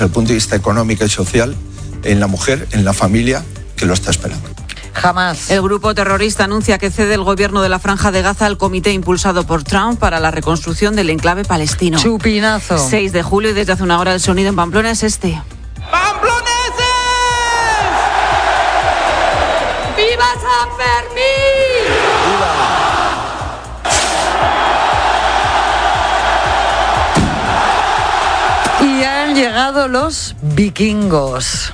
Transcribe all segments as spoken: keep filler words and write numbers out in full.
desde el punto de vista económico y social, en la mujer, en la familia que lo está esperando. Jamás. El grupo terrorista anuncia que cede el gobierno de la Franja de Gaza al comité impulsado por Trump para la reconstrucción del enclave palestino. Chupinazo. seis de julio y desde hace una hora el sonido en Pamplona es este. ¡Pamploneses! ¡Viva San Fermín! ¡Viva! Y han llegado los vikingos.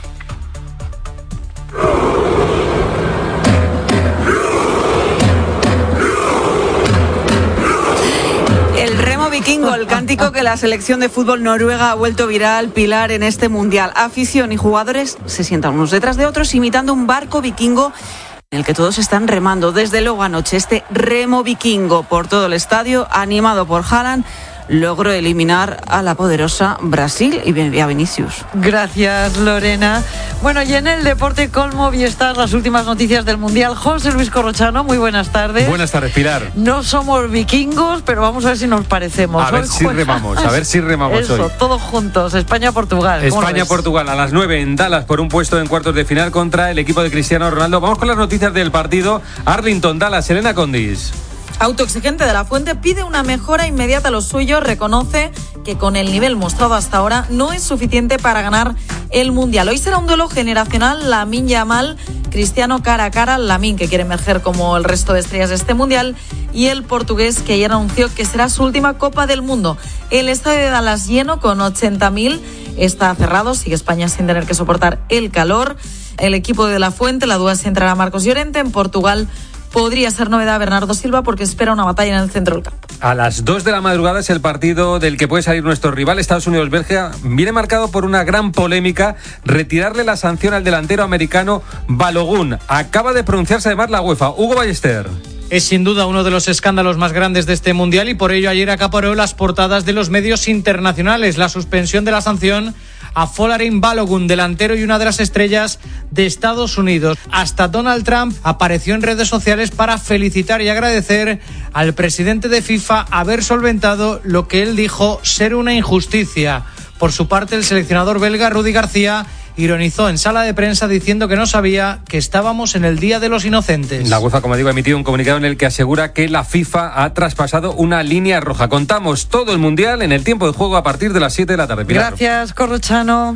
Vikingo, el cántico que la selección de fútbol noruega ha vuelto viral, pilar en este mundial. Afición y jugadores se sientan unos detrás de otros imitando un barco vikingo en el que todos están remando. Desde luego anoche este remo vikingo por todo el estadio, animado por Haaland, logró eliminar a la poderosa Brasil y a Vinicius. Gracias, Lorena. Bueno, y en el deporte con Movistar, las últimas noticias del Mundial. José Luis Corrochano, muy buenas tardes. Buenas tardes, Pilar. No somos vikingos, pero vamos a ver si nos parecemos. A ver Hoy si juega... remamos, a ver si remamos Eso, hoy. todos juntos, España-Portugal. España-Portugal a las nueve en Dallas por un puesto en cuartos de final contra el equipo de Cristiano Ronaldo. Vamos con las noticias del partido. Arlington, Dallas, Elena Condis. Autoexigente de la Fuente pide una mejora inmediata a los suyos, reconoce que con el nivel mostrado hasta ahora no es suficiente para ganar el Mundial. Hoy será un duelo generacional, Lamine Yamal, Cristiano cara a cara, Lamine que quiere emerger como el resto de estrellas de este Mundial y el portugués que ayer anunció que será su última Copa del Mundo. El estadio de Dallas lleno con ochenta mil, está cerrado, sigue España sin tener que soportar el calor. El equipo de la Fuente, la duda si entrará Marcos Llorente. En Portugal podría ser novedad Bernardo Silva porque espera una batalla en el centro del campo. A las dos de la madrugada es el partido del que puede salir nuestro rival, Estados Unidos-Bélgica. Viene marcado por una gran polémica, retirarle la sanción al delantero americano Balogun. Acaba de pronunciarse además la UEFA. Hugo Ballester. Es sin duda uno de los escándalos más grandes de este Mundial y por ello ayer acaparó las portadas de los medios internacionales. La suspensión de la sanción a Folarin Balogun, delantero y una de las estrellas de Estados Unidos. Hasta Donald Trump apareció en redes sociales para felicitar y agradecer al presidente de FIFA haber solventado lo que él dijo ser una injusticia. Por su parte, el seleccionador belga Rudi García ironizó en sala de prensa diciendo que no sabía que estábamos en el Día de los Inocentes. La UEFA, como digo, ha emitido un comunicado en el que asegura que la FIFA ha traspasado una línea roja. Contamos todo el Mundial en el tiempo de juego a partir de las siete de la tarde. Pilar. Gracias, Corrochano.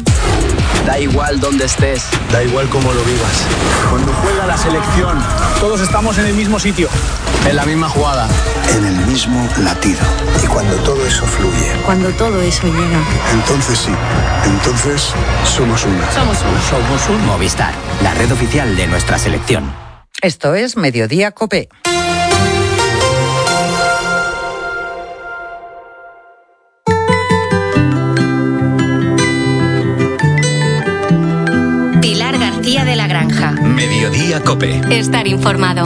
Da igual dónde estés, da igual cómo lo vivas. Cuando juega la selección, todos estamos en el mismo sitio, en la misma jugada, en el mismo latido. Y cuando todo eso fluye, cuando todo eso llega, entonces sí, entonces somos una. Somos uno. Somos un Movistar, la red oficial de nuestra selección. Esto es Mediodía COPE. Pilar García de la Granja. Mediodía COPE. Estar informado.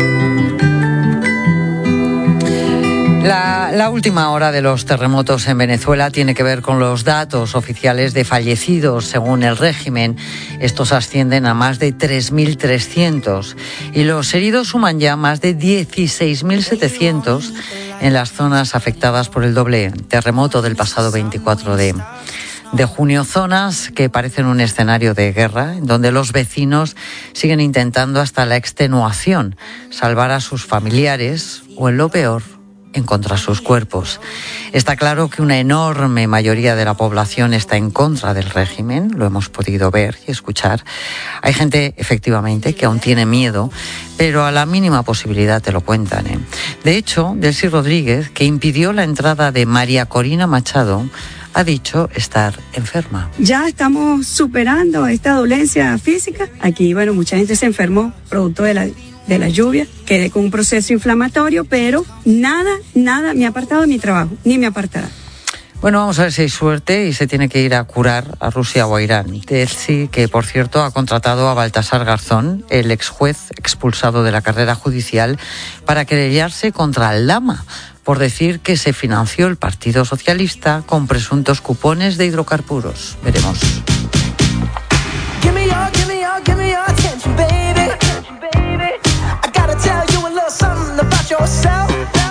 La, la última hora de los terremotos en Venezuela tiene que ver con los datos oficiales de fallecidos según el régimen. Estos ascienden a más de tres mil trescientos y los heridos suman ya más de dieciséis mil setecientos en las zonas afectadas por el doble terremoto del pasado veinticuatro de junio. Zonas que parecen un escenario de guerra, en donde los vecinos siguen intentando hasta la extenuación salvar a sus familiares o, en lo peor, encontrar sus cuerpos. Está claro que una enorme mayoría de la población está en contra del régimen, lo hemos podido ver y escuchar. Hay gente, efectivamente, que aún tiene miedo, pero a la mínima posibilidad te lo cuentan, ¿eh? De hecho, Delcy Rodríguez, que impidió la entrada de María Corina Machado, ha dicho estar enferma. Ya estamos superando esta dolencia física. Aquí, bueno, mucha gente se enfermó producto de la de la lluvia, quedé con un proceso inflamatorio, pero nada, nada me ha apartado de mi trabajo, ni me apartará. Bueno, vamos a ver si hay suerte y se tiene que ir a curar a Rusia o a Irán. Delcy, que por cierto ha contratado a Baltasar Garzón, el ex juez expulsado de la carrera judicial, para querellarse contra Aldama por decir que se financió el Partido Socialista con presuntos cupones de hidrocarburos. Veremos.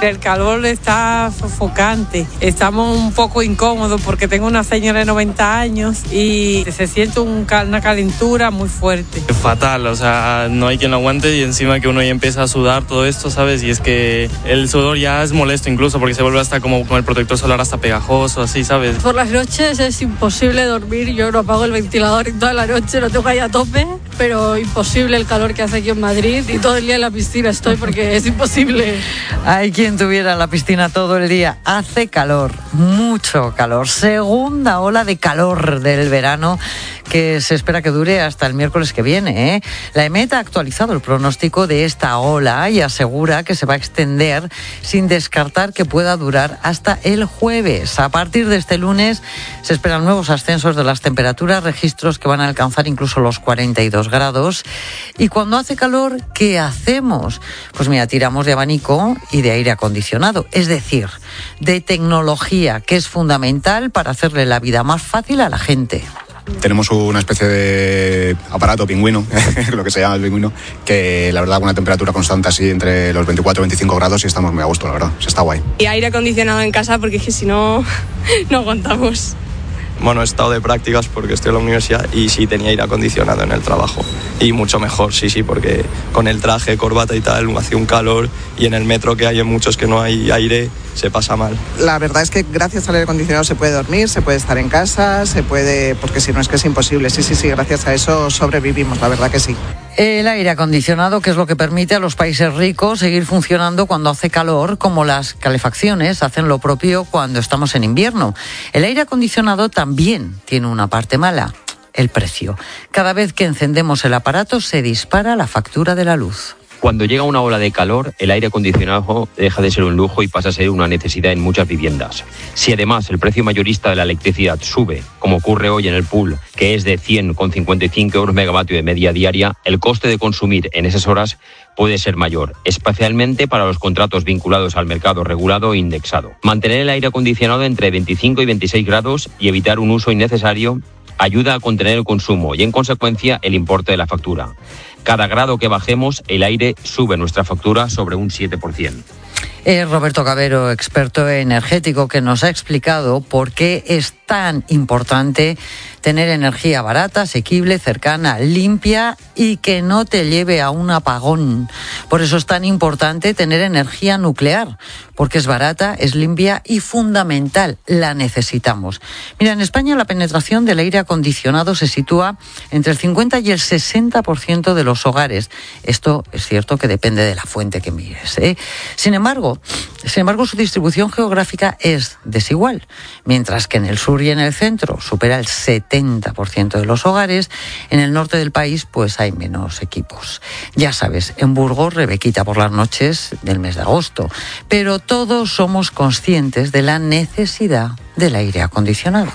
El calor está sofocante. Estamos un poco incómodos porque tengo una señora de noventa años y se siente un, una calentura muy fuerte. Fatal, o sea, no hay quien lo aguante y encima que uno ya empieza a sudar todo esto, ¿sabes? Y es que el sudor ya es molesto incluso porque se vuelve hasta como con el protector solar hasta pegajoso, así, ¿sabes? Por las noches es imposible dormir, yo no apago el ventilador en toda la noche, lo tengo ahí a tope, pero imposible el calor que hace aquí en Madrid y todo el día en la piscina estoy porque es imposible. Hay quien tuviera la piscina todo el día. Hace calor, mucho calor. Segunda ola de calor del verano que se espera que dure hasta el miércoles que viene, ¿eh? La EMET ha actualizado el pronóstico de esta ola y asegura que se va a extender sin descartar que pueda durar hasta el jueves. A partir de este lunes se esperan nuevos ascensos de las temperaturas, registros que van a alcanzar incluso los cuarenta y dos grados. Y cuando hace calor, ¿qué hacemos? Pues mira, tiramos de abanico y de aire acondicionado, es decir, de tecnología, que es fundamental para hacerle la vida más fácil a la gente. Tenemos una especie de aparato pingüino, lo que se llama el pingüino, que la verdad con una temperatura constante así entre los veinticuatro y veinticinco grados y estamos muy a gusto, la verdad, se está guay. Y aire acondicionado en casa porque es que si no, no aguantamos. Bueno, he estado de prácticas porque estoy en la universidad y sí tenía aire acondicionado en el trabajo. Y mucho mejor, sí, sí, porque con el traje, corbata y tal, hacía un calor y en el metro que hay en muchos que no hay aire, se pasa mal. La verdad es que gracias al aire acondicionado se puede dormir, se puede estar en casa, se puede, porque si no es que es imposible. Sí, sí, sí, gracias a eso sobrevivimos, la verdad que sí. El aire acondicionado, que es lo que permite a los países ricos seguir funcionando cuando hace calor, como las calefacciones hacen lo propio cuando estamos en invierno. El aire acondicionado también tiene una parte mala, el precio. Cada vez que encendemos el aparato se dispara la factura de la luz. Cuando llega una ola de calor, el aire acondicionado deja de ser un lujo y pasa a ser una necesidad en muchas viviendas. Si además el precio mayorista de la electricidad sube, como ocurre hoy en el pool, que es de cien coma cincuenta y cinco euros megavatio de media diaria, el coste de consumir en esas horas puede ser mayor, especialmente para los contratos vinculados al mercado regulado e indexado. Mantener el aire acondicionado entre veinticinco y veintiséis grados y evitar un uso innecesario ayuda a contener el consumo y, en consecuencia, el importe de la factura. Cada grado que bajemos, el aire sube nuestra factura sobre un siete por ciento. Es Roberto Cabero, experto energético, que nos ha explicado por qué es tan importante tener energía barata, asequible, cercana, limpia y que no te lleve a un apagón. Por eso es tan importante tener energía nuclear, porque es barata, es limpia y fundamental. La necesitamos. Mira, en España la penetración del aire acondicionado se sitúa entre el cincuenta y el sesenta por ciento de los hogares. Esto es cierto que depende de la fuente que mires, ¿eh? Sin embargo, Sin embargo, su distribución geográfica es desigual. Mientras que en el sur y en el centro supera el setenta por ciento de los hogares, en el norte del país pues hay menos equipos. Ya sabes, en Burgos, Rebequita por las noches del mes de agosto. Pero todos somos conscientes de la necesidad del aire acondicionado.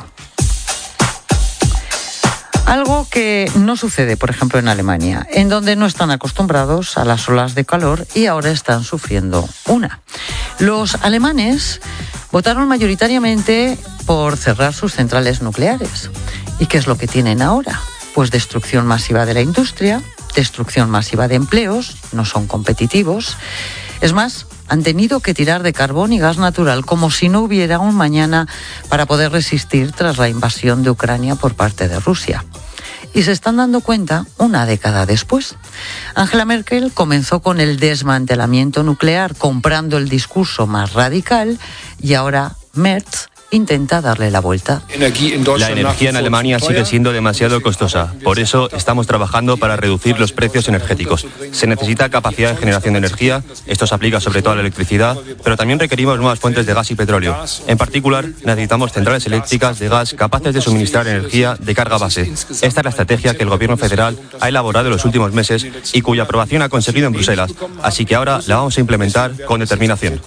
Algo que no sucede, por ejemplo, en Alemania, en donde no están acostumbrados a las olas de calor y ahora están sufriendo una. Los alemanes votaron mayoritariamente por cerrar sus centrales nucleares. ¿Y qué es lo que tienen ahora? Pues destrucción masiva de la industria, destrucción masiva de empleos, no son competitivos. Es más, han tenido que tirar de carbón y gas natural como si no hubiera un mañana para poder resistir tras la invasión de Ucrania por parte de Rusia. Y se están dando cuenta una década después. Angela Merkel comenzó con el desmantelamiento nuclear, comprando el discurso más radical, y ahora Merz intenta darle la vuelta. La energía en Alemania sigue siendo demasiado costosa. Por eso estamos trabajando para reducir los precios energéticos. Se necesita capacidad de generación de energía. Esto se aplica sobre todo a la electricidad, pero también requerimos nuevas fuentes de gas y petróleo. En particular, necesitamos centrales eléctricas de gas capaces de suministrar energía de carga base. Esta es la estrategia que el gobierno federal ha elaborado en los últimos meses y cuya aprobación ha conseguido en Bruselas. Así que ahora la vamos a implementar con determinación.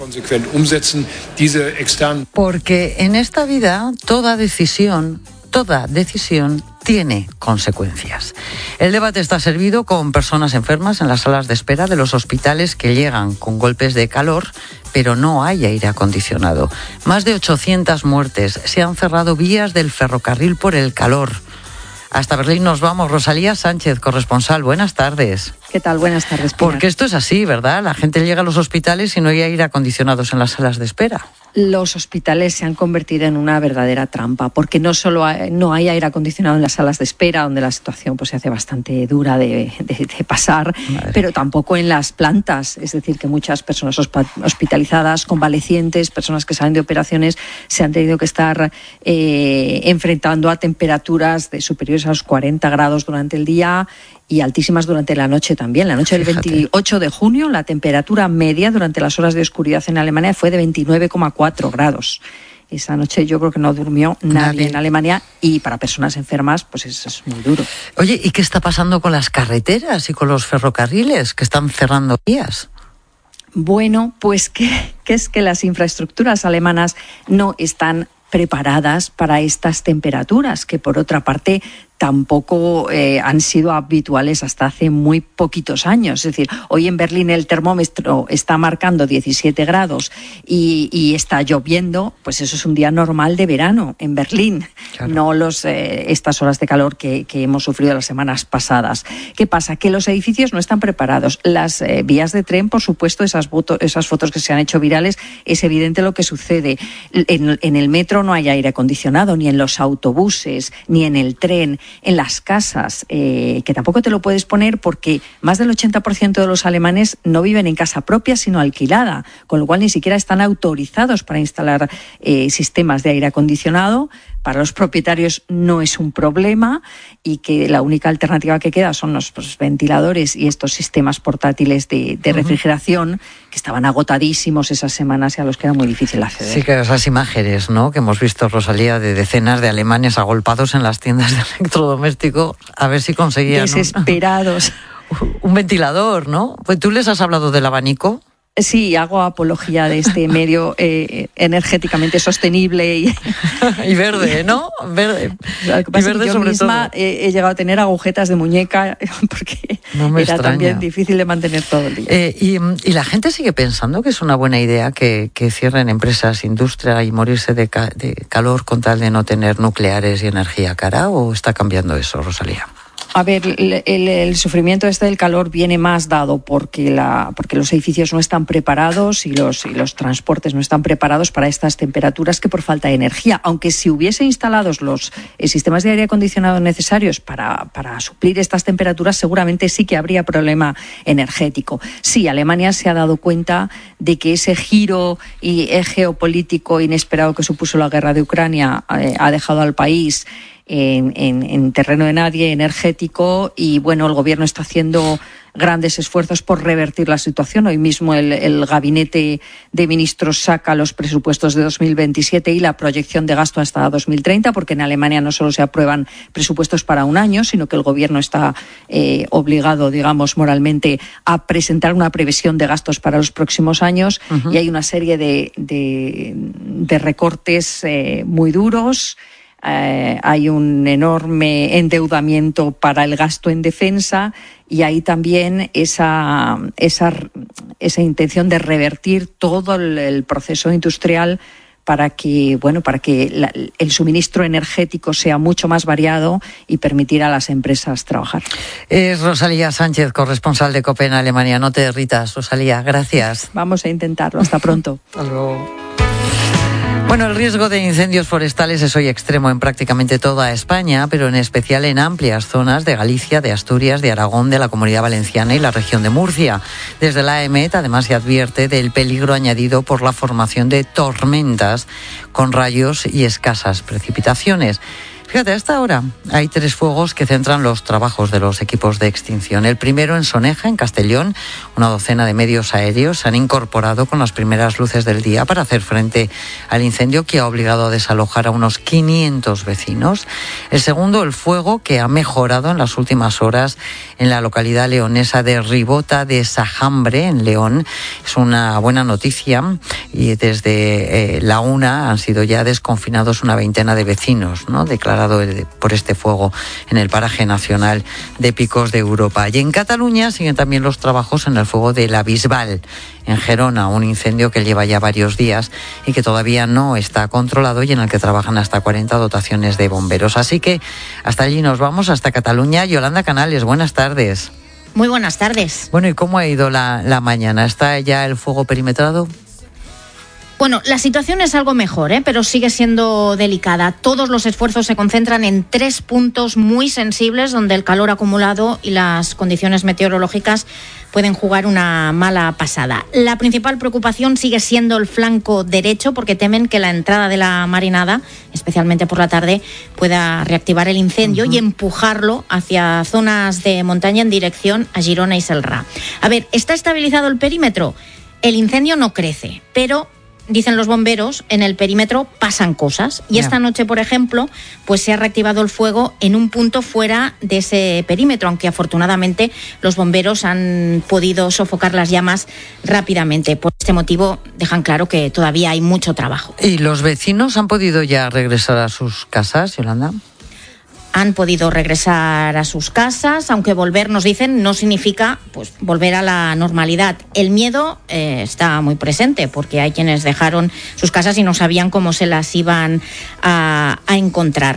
Porque en En esta vida, toda decisión, toda decisión tiene consecuencias. El debate está servido con personas enfermas en las salas de espera de los hospitales que llegan con golpes de calor, pero no hay aire acondicionado. Más de ochocientas muertes. Se han cerrado vías del ferrocarril por el calor. Hasta Berlín nos vamos. Rosalía Sánchez, corresponsal. Buenas tardes. ¿Qué tal? Buenas tardes, Pilar. Porque esto es así, ¿verdad? La gente llega a los hospitales y no hay aire acondicionados en las salas de espera. Los hospitales se han convertido en una verdadera trampa, porque no solo hay, no hay aire acondicionado en las salas de espera, donde la situación pues se hace bastante dura de, de, de pasar, Madre. pero tampoco en las plantas. Es decir, que muchas personas hospitalizadas, convalecientes, personas que salen de operaciones, se han tenido que estar eh, enfrentando a temperaturas de superiores a los cuarenta grados durante el día y altísimas durante la noche también. La noche del Fíjate. veintiocho de junio, la temperatura media durante las horas de oscuridad en Alemania fue de veintinueve coma cuatro grados. Esa noche yo creo que no durmió nadie, nadie en Alemania, y para personas enfermas pues eso es muy duro. Oye, ¿y qué está pasando con las carreteras y con los ferrocarriles que están cerrando vías? Bueno, pues que, que es que las infraestructuras alemanas no están preparadas para estas temperaturas, que por otra parte tampoco eh, han sido habituales hasta hace muy poquitos años. Es decir, hoy en Berlín el termómetro está marcando diecisiete grados y, y está lloviendo, pues eso es un día normal de verano en Berlín, claro. no los eh, estas horas de calor que, que hemos sufrido las semanas pasadas. ¿Qué pasa? Que los edificios no están preparados. Las eh, vías de tren, por supuesto, esas, foto, esas fotos que se han hecho virales, es evidente lo que sucede. En, en el metro no hay aire acondicionado, ni en los autobuses, ni en el tren. En las casas, eh, que tampoco te lo puedes poner porque más del ochenta por ciento de los alemanes no viven en casa propia, sino alquilada, con lo cual ni siquiera están autorizados para instalar eh, sistemas de aire acondicionado. Para los propietarios no es un problema, y que la única alternativa que queda son los pues, ventiladores y estos sistemas portátiles de, de refrigeración, que estaban agotadísimos esas semanas y a los que era muy difícil acceder. Sí, que esas imágenes, ¿no?, que hemos visto, Rosalía, de decenas de alemanes agolpados en las tiendas de electrodoméstico a ver si conseguían desesperados un, un ventilador, ¿no? Pues tú les has hablado del abanico. Sí, hago apología de este medio eh, energéticamente sostenible y, y verde, ¿no? Verde. Lo que pasa y verde es que yo misma he, he llegado a tener agujetas de muñeca porque no me era extraña. También difícil de mantener todo el día. Eh, y, y la gente sigue pensando que es una buena idea que, que cierren empresas, industria y morirse de, ca, de calor con tal de no tener nucleares y energía cara, ¿o está cambiando eso, Rosalía? A ver, el, el, el sufrimiento este del calor viene más dado porque, la, porque los edificios no están preparados y los, y los transportes no están preparados para estas temperaturas que por falta de energía. Aunque si hubiese instalados los eh, sistemas de aire acondicionado necesarios para, para suplir estas temperaturas, seguramente sí que habría problema energético. Sí, Alemania se ha dado cuenta de que ese giro y, eh, geopolítico inesperado que supuso la guerra de Ucrania eh, ha dejado al país En, en, en terreno de nadie energético, y bueno, el gobierno está haciendo grandes esfuerzos por revertir la situación. Hoy mismo el, el gabinete de ministros saca los presupuestos de dos mil veintisiete y la proyección de gasto hasta dos mil treinta, porque en Alemania no solo se aprueban presupuestos para un año, sino que el gobierno está eh, obligado, digamos, moralmente a presentar una previsión de gastos para los próximos años. Uh-huh. Y hay una serie de, de, de recortes eh, muy duros. Eh, hay un enorme endeudamiento para el gasto en defensa, y hay también esa, esa, esa intención de revertir todo el, el proceso industrial para que, bueno, para que la, el suministro energético sea mucho más variado y permitir a las empresas trabajar. Es Rosalía Sánchez, corresponsal de COPE en Alemania. No te derritas, Rosalía. Gracias. Vamos a intentarlo. Hasta pronto. Hasta luego. Bueno, el riesgo de incendios forestales es hoy extremo en prácticamente toda España, pero en especial en amplias zonas de Galicia, de Asturias, de Aragón, de la Comunidad Valenciana y la región de Murcia. Desde la AEMET, además, se advierte del peligro añadido por la formación de tormentas con rayos y escasas precipitaciones. Fíjate, a esta hora hay tres fuegos que centran los trabajos de los equipos de extinción. El primero en Soneja, en Castellón. Una docena de medios aéreos se han incorporado con las primeras luces del día para hacer frente al incendio que ha obligado a desalojar a unos quinientos vecinos. El segundo, el fuego que ha mejorado en las últimas horas en la localidad leonesa de Ribota de Sajambre, en León. Es una buena noticia, y desde eh, la una han sido ya desconfinados una veintena de vecinos, ¿no?, declarados declarado el, por este fuego en el paraje nacional de Picos de Europa. Y en Cataluña siguen también los trabajos en el fuego de la Bisbal, en Gerona, un incendio que lleva ya varios días y que todavía no está controlado y en el que trabajan hasta cuarenta dotaciones de bomberos. Así que hasta allí nos vamos, hasta Cataluña. Yolanda Canales, buenas tardes. Muy buenas tardes. Bueno, ¿y cómo ha ido la, la mañana? ¿Está ya el fuego perimetrado? Bueno, la situación es algo mejor, ¿eh? Pero sigue siendo delicada. Todos los esfuerzos se concentran en tres puntos muy sensibles donde el calor acumulado y las condiciones meteorológicas pueden jugar una mala pasada. La principal preocupación sigue siendo el flanco derecho, porque temen que la entrada de la marinada, especialmente por la tarde, pueda reactivar el incendio uh-huh. y empujarlo hacia zonas de montaña en dirección a Girona y Celrà. A ver, ¿está estabilizado el perímetro? El incendio no crece, pero dicen los bomberos, en el perímetro pasan cosas. Y yeah. esta noche, por ejemplo, pues se ha reactivado el fuego en un punto fuera de ese perímetro, aunque afortunadamente los bomberos han podido sofocar las llamas rápidamente. Por este motivo dejan claro que todavía hay mucho trabajo. ¿Y los vecinos han podido ya regresar a sus casas, Yolanda? Han podido regresar a sus casas, aunque volver, nos dicen, no significa pues volver a la normalidad. El miedo eh, está muy presente, porque hay quienes dejaron sus casas y no sabían cómo se las iban a, a encontrar.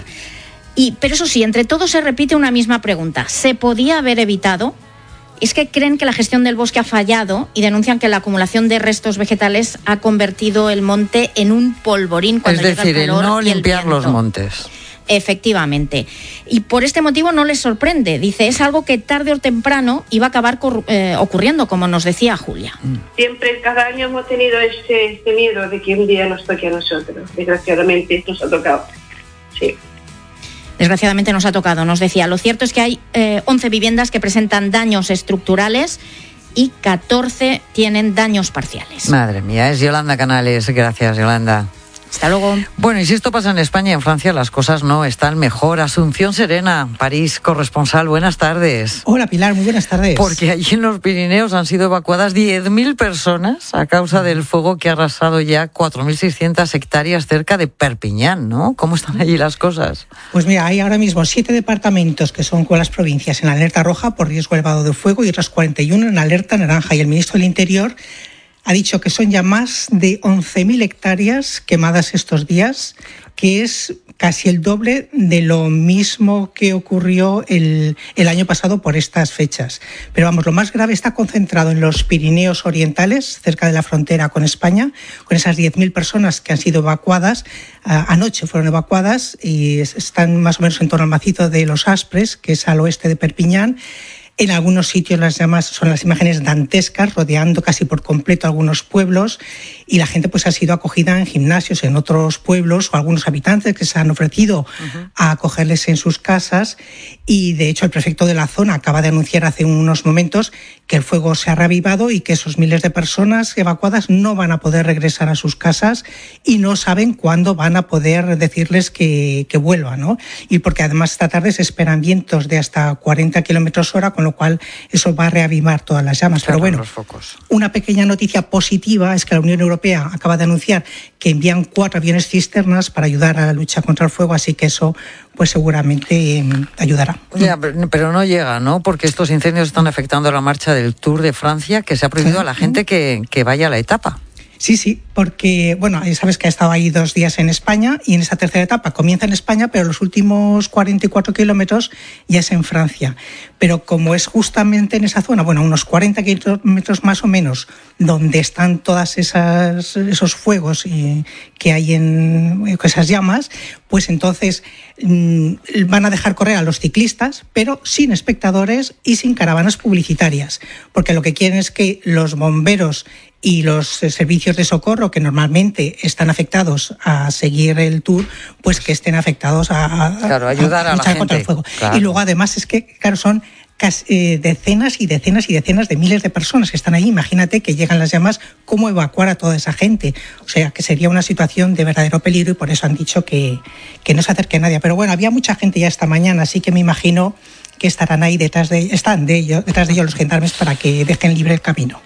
Y, pero eso sí, entre todos se repite una misma pregunta. ¿Se podía haber evitado? Es que creen que la gestión del bosque ha fallado y denuncian que la acumulación de restos vegetales ha convertido el monte en un polvorín cuando llega el calor. Es decir, el no y el limpiar viento. Los montes. Efectivamente. Y por este motivo no les sorprende. Dice, es algo que tarde o temprano iba a acabar cor- eh, ocurriendo, como nos decía Julia. Siempre, cada año hemos tenido este, este miedo de que un día nos toque a nosotros. Desgraciadamente nos ha tocado. Sí. Desgraciadamente nos ha tocado, nos decía. Lo cierto es que hay eh, once viviendas que presentan daños estructurales y catorce tienen daños parciales. Madre mía, es Yolanda Canales. Gracias, Yolanda. Hasta luego. Bueno, y si esto pasa en España y en Francia, las cosas no están mejor. Asunción Serena, París, corresponsal, buenas tardes. Hola, Pilar, muy buenas tardes. Porque allí en los Pirineos han sido evacuadas diez mil personas a causa del fuego que ha arrasado ya cuatro mil seiscientas hectáreas cerca de Perpiñán, ¿no? ¿Cómo están allí las cosas? Pues mira, hay ahora mismo siete departamentos que son con las provincias en alerta roja por riesgo elevado de fuego y otras cuarenta y uno en alerta naranja. Y el ministro del Interior ha dicho que son ya más de once mil hectáreas quemadas estos días, que es casi el doble de lo mismo que ocurrió el, el año pasado por estas fechas. Pero vamos, lo más grave está concentrado en los Pirineos orientales, cerca de la frontera con España, con esas diez mil personas que han sido evacuadas. Uh, anoche fueron evacuadas y están más o menos en torno al macizo de Los Aspres, que es al oeste de Perpiñán. En algunos sitios las llamas son las imágenes dantescas, rodeando casi por completo algunos pueblos, y la gente pues ha sido acogida en gimnasios en otros pueblos, o algunos habitantes que se han ofrecido uh-huh. a acogerles en sus casas. Y de hecho el prefecto de la zona acaba de anunciar hace unos momentos que el fuego se ha reavivado y que esos miles de personas evacuadas no van a poder regresar a sus casas y no saben cuándo van a poder decirles que, que vuelvan, ¿no? Y porque además esta tarde se esperan vientos de hasta cuarenta kilómetros hora, con lo cual eso va a reavivar todas las llamas. Pero bueno, una pequeña noticia positiva es que la Unión Europea acaba de anunciar que envían cuatro aviones cisternas para ayudar a la lucha contra el fuego, así que eso pues seguramente eh, ayudará. Ya, pero no llega, ¿no? Porque estos incendios están afectando la marcha del Tour de Francia, que se ha prohibido a la gente que, que vaya a la etapa. Sí, sí, porque, bueno, sabes que ha estado ahí dos días en España y en esa tercera etapa comienza en España, pero los últimos cuarenta y cuatro kilómetros ya es en Francia. Pero como es justamente en esa zona, bueno, unos cuarenta kilómetros más o menos, donde están todas esas esos fuegos y, que hay en esas llamas, pues entonces mmm, van a dejar correr a los ciclistas, pero sin espectadores y sin caravanas publicitarias, porque lo que quieren es que los bomberos y los servicios de socorro que normalmente están afectados a seguir el Tour, pues que estén afectados a, a, claro, ayudar a, a luchar a la contra gente. el fuego. Claro. Y luego además es que, claro, son casi, eh, decenas y decenas y decenas de miles de personas que están ahí. Imagínate que llegan las llamas, ¿cómo evacuar a toda esa gente? O sea, que sería una situación de verdadero peligro y por eso han dicho que, que no se acerque a nadie. Pero bueno, había mucha gente ya esta mañana, así que me imagino que estarán ahí detrás de, están de ellos, detrás de ellos los gendarmes para que dejen libre el camino.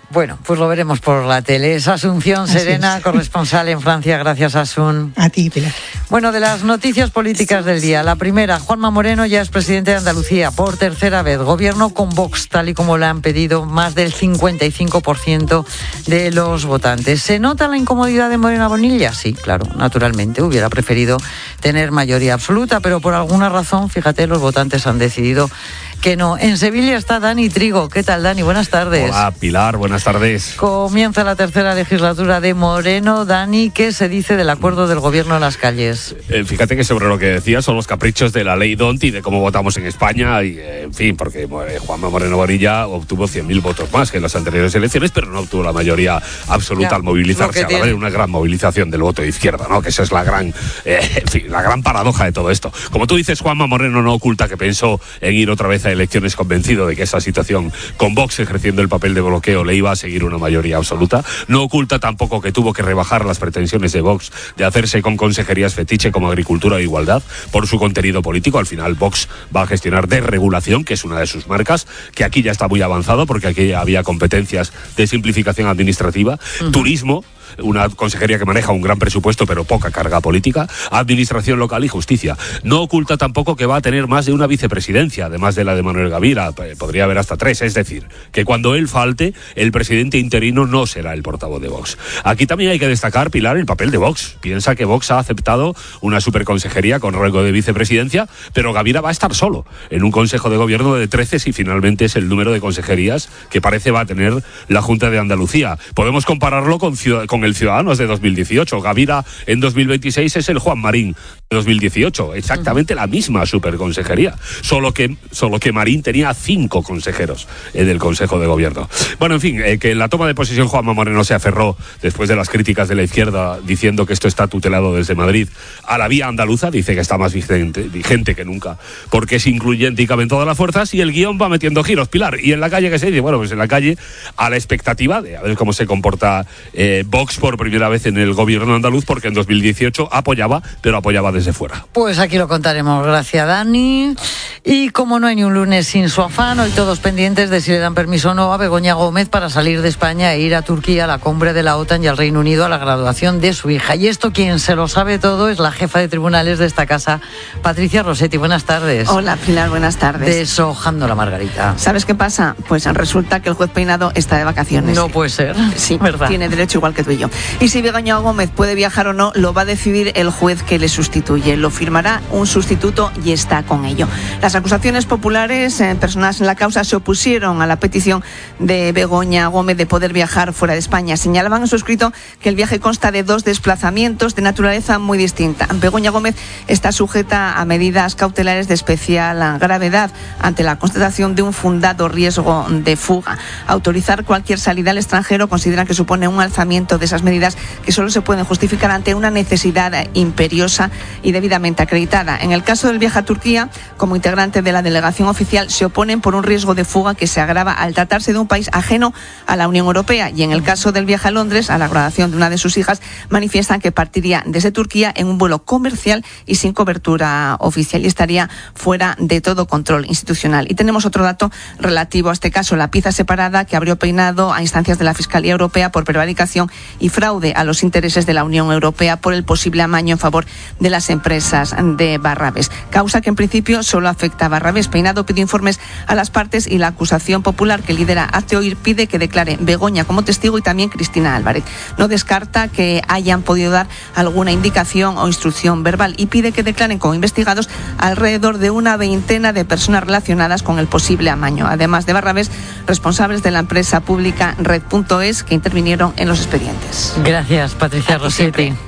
Bueno, pues lo veremos por la tele. Es Asunción Así Serena, es. corresponsal en Francia. Gracias, Asun. A ti, Pilar. Bueno, de las noticias políticas del día. La primera, Juanma Moreno ya es presidente de Andalucía por tercera vez. Gobierno con Vox, tal y como le han pedido más del cincuenta y cinco por ciento de los votantes. ¿Se nota la incomodidad de Moreno Bonilla? Sí, claro, naturalmente. Hubiera preferido tener mayoría absoluta, pero por alguna razón, fíjate, los votantes han decidido que no. En Sevilla está Dani Trigo. ¿Qué tal, Dani? Buenas tardes. Hola, Pilar. Buenas tardes. Comienza la tercera legislatura de Moreno. Dani, ¿qué se dice del acuerdo del gobierno en las calles? Eh, fíjate que sobre lo que decía son los caprichos de la ley D O N T y de cómo votamos en España y, eh, en fin, porque eh, Juanma Moreno Bonilla obtuvo cien mil votos más que en las anteriores elecciones, pero no obtuvo la mayoría absoluta ya, al movilizarse, a haber una gran movilización del voto de izquierda, ¿no? Que esa es la gran, eh, en fin, la gran paradoja de todo esto. Como tú dices, Juanma Moreno no oculta que pensó en ir otra vez a elecciones convencido de que esa situación con Vox ejerciendo el papel de bloqueo le iba a seguir una mayoría absoluta. No oculta tampoco que tuvo que rebajar las pretensiones de Vox de hacerse con consejerías fetiche como Agricultura e Igualdad por su contenido político. Al final Vox va a gestionar desregulación, que es una de sus marcas, que aquí ya está muy avanzado porque aquí había competencias de simplificación administrativa, uh-huh. Turismo, una consejería que maneja un gran presupuesto pero poca carga política, administración local y justicia. No oculta tampoco que va a tener más de una vicepresidencia, además de la de Manuel Gavira, podría haber hasta tres, es decir, que cuando él falte, el presidente interino no será el portavoz de Vox. Aquí también hay que destacar, Pilar, el papel de Vox. Piensa que Vox ha aceptado una superconsejería con rango de vicepresidencia, pero Gavira va a estar solo en un consejo de gobierno de trece si finalmente es el número de consejerías que parece va a tener la Junta de Andalucía. Podemos compararlo con, con el Ciudadanos de dos mil dieciocho. Gavira en dos mil veintiséis es el Juan Marín de dos mil dieciocho. Exactamente la misma superconsejería. Solo que, solo que Marín tenía cinco consejeros en el Consejo de Gobierno. Bueno, en fin, eh, que en la toma de posesión Juanma Moreno se aferró, después de las críticas de la izquierda, diciendo que esto está tutelado desde Madrid, a la vía andaluza. Dice que está más vigente, vigente que nunca, porque es incluyente y cabe en todas las fuerzas, y el guión va metiendo giros, Pilar. Y en la calle, ¿qué se dice? Bueno, pues en la calle, a la expectativa de a ver cómo se comporta eh, Vox por primera vez en el gobierno andaluz, porque en dos mil dieciocho apoyaba, pero apoyaba desde fuera. Pues aquí lo contaremos, gracias Dani. Y como no hay ni un lunes sin su afán, hoy todos pendientes de si le dan permiso o no a Begoña Gómez para salir de España e ir a Turquía, a la cumbre de la OTAN, y al Reino Unido a la graduación de su hija. Y esto quien se lo sabe todo es la jefa de tribunales de esta casa, Patricia Rossetti. Buenas tardes. Hola, Pilar, buenas tardes. Deshojando la margarita. ¿Sabes qué pasa? Pues resulta que el juez Peinado está de vacaciones. No puede ser. Sí, ¿verdad? Tiene derecho igual que tú y yo. Y si Begoña Gómez puede viajar o no, lo va a decidir el juez que le sustituye. Lo firmará un sustituto y está con ello. Las acusaciones populares, eh, personas en la causa, se opusieron a la petición de Begoña Gómez de poder viajar fuera de España. Señalaban en su escrito que el viaje consta de dos desplazamientos de naturaleza muy distinta. Begoña Gómez está sujeta a medidas cautelares de especial gravedad ante la constatación de un fundado riesgo de fuga. Autorizar cualquier salida al extranjero consideran que supone un alzamiento de esas medidas que solo se pueden justificar ante una necesidad imperiosa y debidamente acreditada. En el caso del viaje a Turquía, como integrante de la delegación oficial, se oponen por un riesgo de fuga que se agrava al tratarse de un país ajeno a la Unión Europea. Y en el caso del viaje a Londres, a la graduación de una de sus hijas, manifiestan que partiría desde Turquía en un vuelo comercial y sin cobertura oficial, y estaría fuera de todo control institucional. Y tenemos otro dato relativo a este caso: la pieza separada que abrió Peinado a instancias de la Fiscalía Europea por prevaricación y fraude a los intereses de la Unión Europea por el posible amaño en favor de las empresas de Barrabés. Causa que en principio solo afecta a Barrabés. Peinado pide informes a las partes y la acusación popular que lidera Hazte Oír pide que declare Begoña como testigo y también Cristina Álvarez. No descarta que hayan podido dar alguna indicación o instrucción verbal y pide que declaren como investigados alrededor de una veintena de personas relacionadas con el posible amaño, además de Barrabés, responsables de la empresa pública Red punto es que intervinieron en los expedientes. Gracias, Patricia Rossetti.